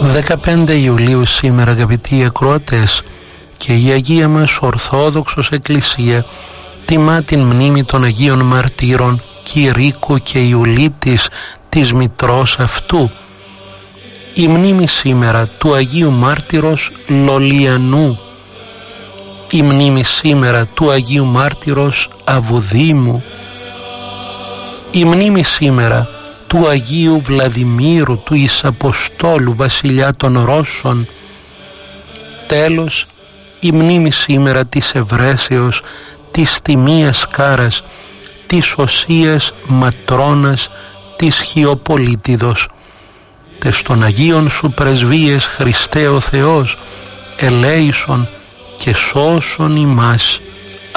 15 Ιουλίου σήμερα, αγαπητοί ακροατές, και η Αγία μας Ορθόδοξος Εκκλησία τιμά την μνήμη των Αγίων Μαρτύρων Κηρύκου και Ιουλίτης, της μητρός αυτού. Η μνήμη σήμερα του Αγίου Μάρτυρος Λολιανού, η μνήμη σήμερα του Αγίου Μάρτυρος Αβουδήμου, η μνήμη σήμερα του Αγίου Βλαδιμήρου, του Ισαποστόλου βασιλιά των Ρώσων. Τέλος, η μνήμη σήμερα της Ευρέσεως, της Τιμίας Κάρας, της Οσίας Ματρώνας, της Χιοπολίτιδος. Τες των Αγίων σου πρεσβείες, Χριστέ ο Θεός, ελέησον και σώσον ημάς.